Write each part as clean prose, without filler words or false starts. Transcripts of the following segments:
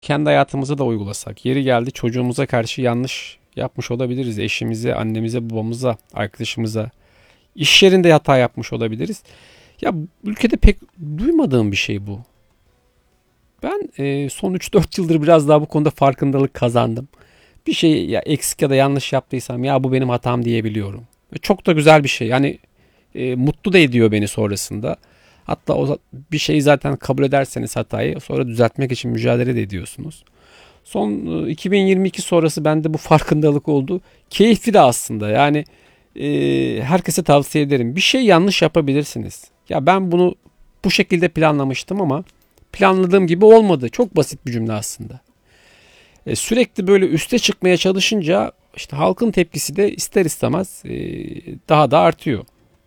kendi hayatımıza da uygulasak. Yeri geldi çocuğumuza karşı yanlış yapmış olabiliriz. Eşimize, annemize, babamıza, arkadaşımıza. İş yerinde hata yapmış olabiliriz. Ya ülkede pek duymadığım bir şey bu. Ben son 3-4 yıldır biraz daha bu konuda farkındalık kazandım. Bir şey ya eksik ya da yanlış yaptıysam ya bu benim hatam diyebiliyorum. Ve çok da güzel bir şey. Yani mutlu da ediyor beni sonrasında. Hatta bir şeyi zaten kabul ederseniz hatayı sonra düzeltmek için mücadele de ediyorsunuz. Son 2022 sonrası bende bu farkındalık oldu. Keyifli de aslında. Yani herkese tavsiye ederim. Bir şey yanlış yapabilirsiniz. Ya ben bunu bu şekilde planlamıştım ama planladığım gibi olmadı. Çok basit bir cümle aslında. Sürekli böyle üste çıkmaya çalışınca işte halkın tepkisi de ister istemez daha da artıyor.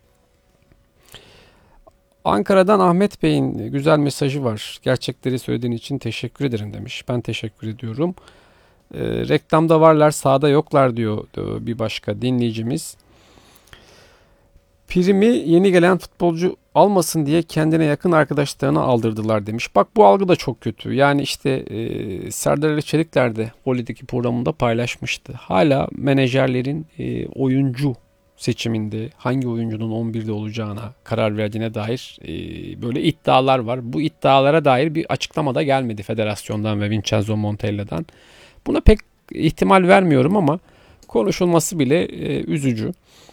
Ankara'dan Ahmet Bey'in güzel mesajı var. Gerçekleri söylediğin için teşekkür ederim demiş. Ben teşekkür ediyorum. Reklamda varlar, sahada yoklar diyor bir başka dinleyicimiz. Primi yeni gelen futbolcu almasın diye kendine yakın arkadaşlarına aldırdılar demiş. Bak bu algı da çok kötü. Yani işte Serdar Ali Çelikler de Voli'deki programında paylaşmıştı. Hala menajerlerin oyuncu seçiminde hangi oyuncunun 11'de olacağına karar verdiğine dair böyle iddialar var. Bu iddialara dair bir açıklama da gelmedi federasyondan ve Vincenzo Montella'dan. Buna pek ihtimal vermiyorum ama konuşulması bile üzücü.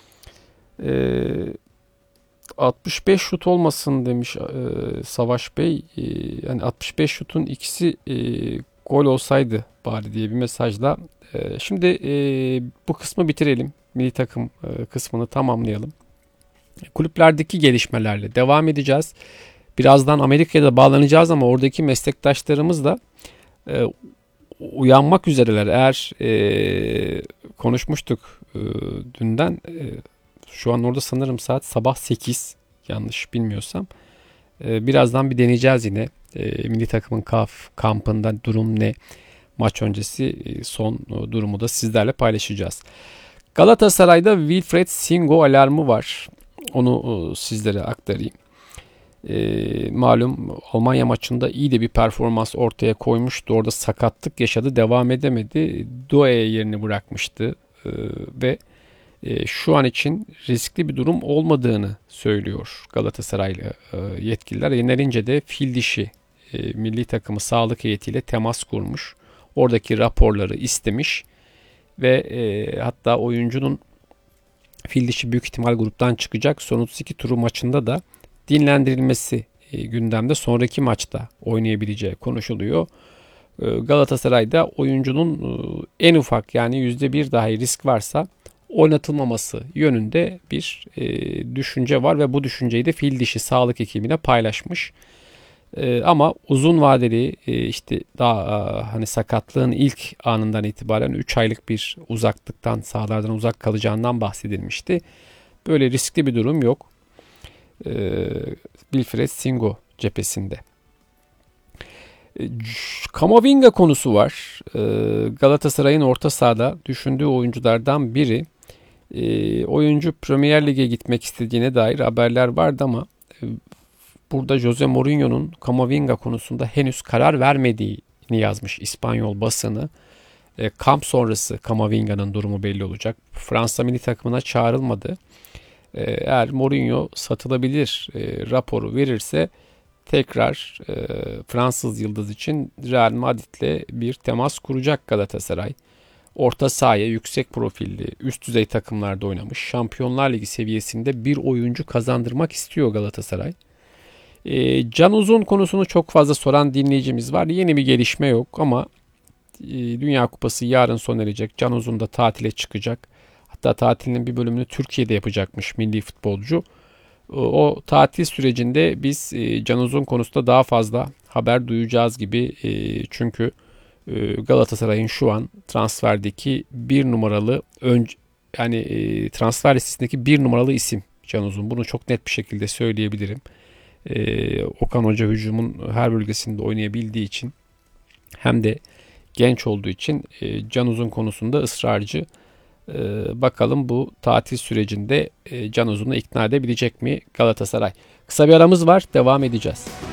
65 şut olmasın demiş Savaş Bey. Yani 65 şutun ikisi gol olsaydı bari diye bir mesajla. Şimdi bu kısmı bitirelim. Milli takım kısmını tamamlayalım. Kulüplerdeki gelişmelerle devam edeceğiz. Birazdan Amerika'ya da bağlanacağız ama oradaki meslektaşlarımız da uyanmak üzereler. Eğer konuşmuştuk dünden. Şu an orada sanırım saat sabah 8 yanlış bilmiyorsam. Birazdan bir deneyeceğiz yine. Milli takımın kampında durum ne? Maç öncesi son durumu da sizlerle paylaşacağız. Galatasaray'da Wilfred Singo alarmı var. Onu sizlere aktarayım. Malum Almanya maçında iyi de bir performans ortaya koymuştu. Orada sakatlık yaşadı. Devam edemedi. Doué'ye yerini bırakmıştı. Ve şu an için riskli bir durum olmadığını söylüyor Galatasaraylı yetkililer. Yenilince de fil dişi milli takımı sağlık heyetiyle temas kurmuş. Oradaki raporları istemiş ve hatta oyuncunun fil dişi büyük ihtimal gruptan çıkacak. Son 32 turu maçında da dinlendirilmesi gündemde, sonraki maçta oynayabileceği konuşuluyor. Galatasaray'da oyuncunun en ufak yani %1 dahi risk varsa oynatılmaması yönünde bir düşünce var ve bu düşünceyi de fil dişi sağlık ekibine paylaşmış. Ama uzun vadeli işte daha hani sakatlığın ilk anından itibaren 3 aylık bir uzaklıktan, sahalardan uzak kalacağından bahsedilmişti. Böyle riskli bir durum yok. Wilfred Singo cephesinde. Camavinga konusu var. Galatasaray'ın orta sahada düşündüğü oyunculardan biri. Oyuncu Premier Lig'e gitmek istediğine dair haberler vardı ama burada Jose Mourinho'nun Camavinga konusunda henüz karar vermediğini yazmış İspanyol basını. Kamp sonrası Camavinga'nın durumu belli olacak. Fransa milli takımına çağrılmadı. Eğer Mourinho satılabilir raporu verirse tekrar Fransız yıldız için Real Madrid'le bir temas kuracak Galatasaray. Orta sahaya yüksek profilli, üst düzey takımlarda oynamış, Şampiyonlar Ligi seviyesinde bir oyuncu kazandırmak istiyor Galatasaray. Can Uzun konusunu çok fazla soran dinleyicimiz var. Yeni bir gelişme yok ama Dünya Kupası yarın sona erecek. Can Uzun da tatile çıkacak. Hatta tatilinin bir bölümünü Türkiye'de yapacakmış milli futbolcu. O tatil sürecinde biz Can Uzun konusunda daha fazla haber duyacağız gibi. Çünkü Galatasaray'ın şu an transferdeki bir numaralı yani transfer listesindeki bir numaralı isim Can Uzun. Bunu çok net bir şekilde söyleyebilirim. Okan Hoca hücumun her bölgesinde oynayabildiği için hem de genç olduğu için Can Uzun konusunda ısrarcı. Bakalım bu tatil sürecinde Can Uzun'u ikna edebilecek mi Galatasaray? Kısa bir aramız var. Devam edeceğiz.